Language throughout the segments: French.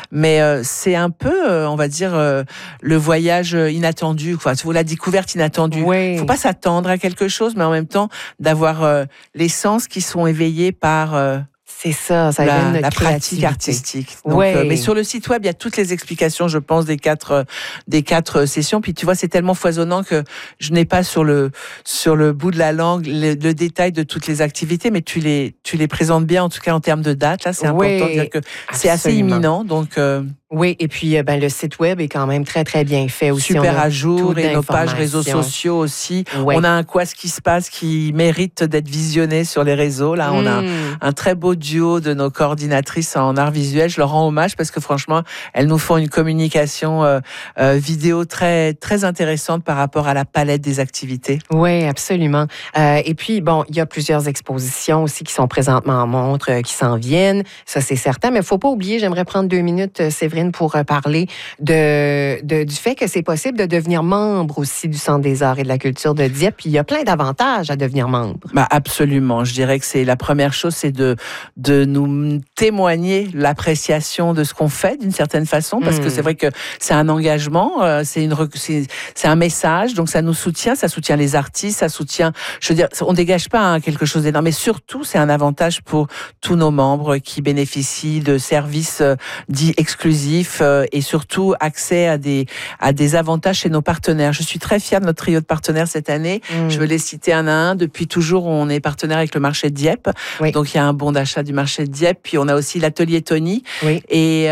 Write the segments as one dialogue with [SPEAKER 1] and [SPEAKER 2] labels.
[SPEAKER 1] Mais c'est un peu, on va dire, le voyage inattendu, quoi. La découverte inattendue.
[SPEAKER 2] Oui.
[SPEAKER 1] Faut pas s'attendre à quelque chose, mais en même temps d'avoir les sens qui sont éveillés par
[SPEAKER 2] c'est ça
[SPEAKER 1] la
[SPEAKER 2] éveille notre
[SPEAKER 1] pratique
[SPEAKER 2] créativité.
[SPEAKER 1] artistique. Donc,
[SPEAKER 2] Ouais.
[SPEAKER 1] mais sur le site web, il y a toutes les explications, je pense, des quatre sessions. Puis tu vois, c'est tellement foisonnant que je n'ai pas sur le bout de la langue le détail de toutes les activités, mais tu les présentes bien, en tout cas en termes de date. Là, c'est important de dire que c'est assez imminent. Donc
[SPEAKER 2] oui, et puis le site web est quand même très, très bien fait aussi.
[SPEAKER 1] Super à jour, et nos pages réseaux sociaux aussi.
[SPEAKER 2] Ouais.
[SPEAKER 1] On a un Quoi ce qui se passe qui mérite d'être visionné sur les réseaux. Là, on a un très beau duo de nos coordinatrices en art visuel. Je leur rends hommage parce que franchement, elles nous font une communication vidéo très, très intéressante par rapport à la palette des activités.
[SPEAKER 2] Oui, absolument. Et puis, bon, il y a plusieurs expositions aussi qui sont présentement en montre, qui s'en viennent. Ça, c'est certain. Mais il ne faut pas oublier, j'aimerais prendre 2 minutes, Séverine, pour parler du fait que c'est possible de devenir membre aussi du Centre des arts et de la culture de Dieppe. Puis il y a plein d'avantages à devenir membre.
[SPEAKER 1] Absolument. Je dirais que c'est la première chose, c'est de nous témoigner l'appréciation de ce qu'on fait d'une certaine façon, parce que c'est vrai que c'est un engagement, c'est un message, donc ça nous soutient, ça soutient les artistes, ça soutient, je veux dire, on dégage pas quelque chose d'énorme, mais surtout c'est un avantage pour tous nos membres qui bénéficient de services dits exclusifs et surtout accès à des avantages chez nos partenaires. Je suis très fière de notre trio de partenaires cette année. Je veux les citer un à un. Depuis toujours, on est partenaire avec le marché de Dieppe. Oui. Donc, il y a un bon d'achat du marché de Dieppe. Puis, on a aussi l'atelier Tony. Oui. Et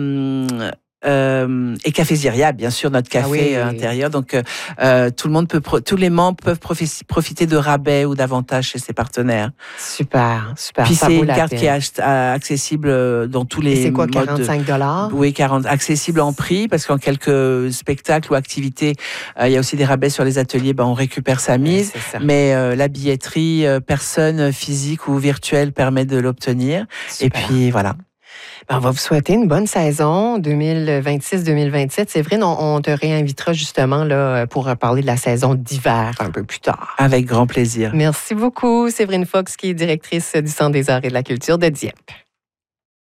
[SPEAKER 1] Café Ziria, bien sûr, notre café intérieur. Donc, tous les membres peuvent profiter de rabais ou d'avantages chez ses partenaires.
[SPEAKER 2] Super.
[SPEAKER 1] Puis c'est une carte qui est accessible dans tous les.
[SPEAKER 2] Et c'est quoi, 45 $?
[SPEAKER 1] Oui, accessible en prix, parce qu'en quelques spectacles ou activités, il y a aussi des rabais sur les ateliers. On récupère sa mise, mais la billetterie, personne physique ou virtuelle permet de l'obtenir. Super. Et puis voilà.
[SPEAKER 2] On va vous souhaiter une bonne saison 2026-2027. Séverine, on te réinvitera justement là, pour parler de la saison d'hiver un peu plus tard.
[SPEAKER 1] Avec grand plaisir.
[SPEAKER 2] Merci beaucoup, Séverine Fox, qui est directrice du Centre des arts et de la culture de Dieppe.